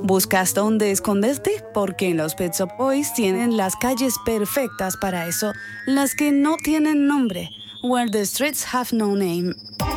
¿Buscas dónde esconderte? Porque los Pet Shop Boys tienen las calles perfectas para eso, las que no tienen nombre. Where the streets have no name.